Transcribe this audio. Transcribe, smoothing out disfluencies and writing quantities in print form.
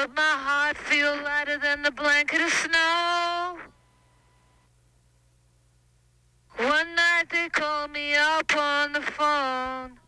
but my heart feels lighter than the blanket of snow. One night they called me up on the phone.